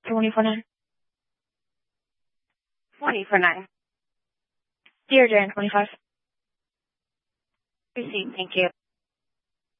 20 for 9. 20 for 9. Dear Jan, 25. Received. Thank you.